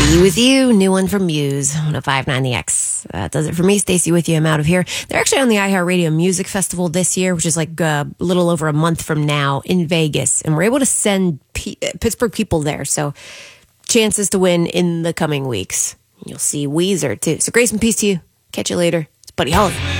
Be With You, new one from Muse, 105.9 The X. That does it for me. Stacey with you. I'm out of here. They're actually on the iHeartRadio Music Festival this year, which is like a little over a month from now in Vegas. And we're able to send Pittsburgh people there. So chances to win in the coming weeks. You'll see Weezer too. So grace and peace to you. Catch you later. It's Buddy Holly.